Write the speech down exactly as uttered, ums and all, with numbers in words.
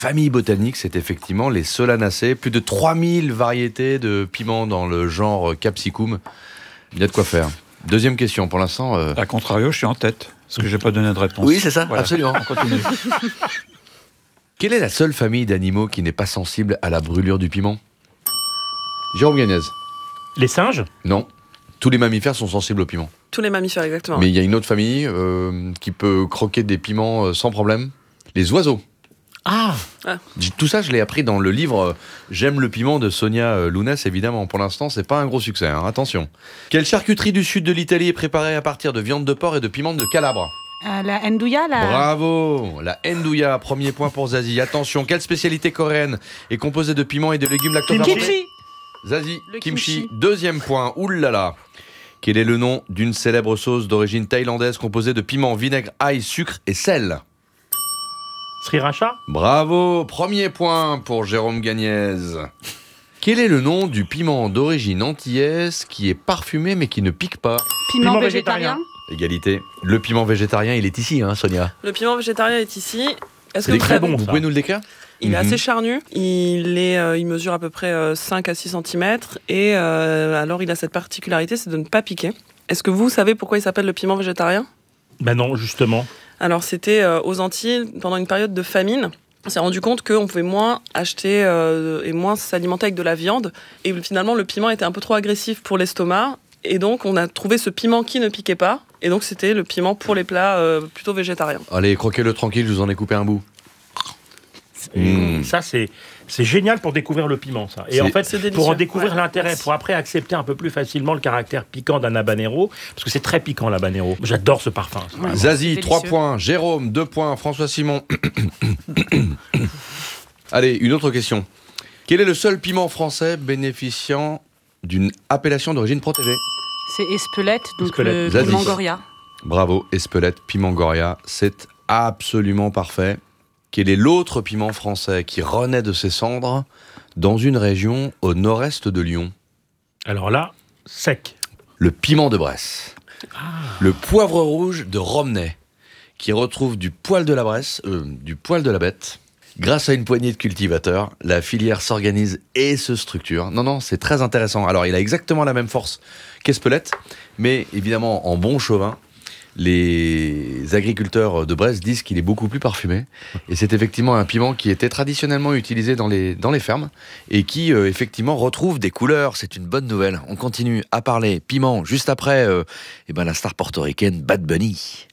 famille botanique, c'est effectivement les Solanacées. Plus de trois mille variétés de piments dans le genre Capsicum. Il y a de quoi faire. Deuxième question, pour l'instant... Euh... A contrario, je suis en tête, parce que je n'ai pas donné de réponse. Oui, c'est ça, voilà. Absolument. On continue. Quelle est la seule famille d'animaux qui n'est pas sensible à la brûlure du piment? Jérôme Gagnez. Les singes? Non. Tous les mammifères sont sensibles au piment. Tous les mammifères, exactement. Mais il y a une autre famille euh, qui peut croquer des piments euh, sans problème. Les oiseaux. Ah, ah. Tout ça, je l'ai appris dans le livre euh, J'aime le piment de Sonia euh, Lounès, évidemment. Pour l'instant, c'est pas un gros succès, hein. Attention. Quelle charcuterie du sud de l'Italie est préparée à partir de viande de porc et de piment de Calabre? Euh, la ndouya, la... Bravo. La ndouya, premier point pour Zazie. Attention, quelle spécialité coréenne est composée de piments et de légumes lactofermentés? Kimchi. Zazie, Le kimchi. kimchi. Deuxième point, oulala. Quel est le nom d'une célèbre sauce d'origine thaïlandaise composée de piment, vinaigre, ail, sucre et sel? Sriracha? Bravo, premier point pour Jérôme Gagnez. Quel est le nom du piment d'origine antillaise qui est parfumé mais qui ne pique pas? Piment, Piment végétarien. végétarien. Égalité. Le piment végétarien, il est ici, hein, Sonia. Le piment végétarien est ici. Est-ce que Il est vous très savez- bon. Vous ça. pouvez nous le décrire? Il est Mhm. assez charnu. Il, est, euh, il mesure à peu près euh, cinq à six centimètres. Et euh, alors, il a cette particularité, c'est de ne pas piquer. Est-ce que vous savez pourquoi il s'appelle le piment végétarien? Ben non, justement. Alors, c'était euh, aux Antilles, pendant une période de famine. On s'est rendu compte qu'on pouvait moins acheter euh, et moins s'alimenter avec de la viande. Et finalement, le piment était un peu trop agressif pour l'estomac. Et donc, on a trouvé ce piment qui ne piquait pas. Et donc, c'était le piment pour les plats euh, plutôt végétariens. Allez, croquez-le tranquille, je vous en ai coupé un bout. Mmh. Ça, c'est, c'est génial pour découvrir le piment, ça. Et C'est- en fait, c'est délicieux. pour en découvrir Ouais, l'intérêt, merci. pour après accepter un peu plus facilement le caractère piquant d'un habanero, parce que c'est très piquant, l'habanero. J'adore ce parfum. ça, vraiment. Zazie, c'est trois délicieux. points. Jérôme, deux points. François Simon. Allez, une autre question. Quel est le seul piment français bénéficiant d'une appellation d'origine protégée? C'est Espelette, donc Espelette. le Zazie. piment Goria. Bravo, Espelette, piment Goria. C'est absolument parfait. Quel est l'autre piment français qui renaît de ses cendres dans une région au nord-est de Lyon? Alors là, sec. Le piment de Bresse. Le poivre rouge de Romney, qui retrouve du poil de la Bresse, euh, du poil de la bête. Grâce à une poignée de cultivateurs, la filière s'organise et se structure. Non, non, c'est très intéressant. Alors, il a exactement la même force qu'Espelette, mais évidemment, en bon chauvin, les agriculteurs de Bresse disent qu'il est beaucoup plus parfumé. Et c'est effectivement un piment qui était traditionnellement utilisé dans les, dans les fermes et qui, euh, effectivement, retrouve des couleurs. C'est une bonne nouvelle. On continue à parler piment juste après euh, eh ben, la star portoricaine Bad Bunny.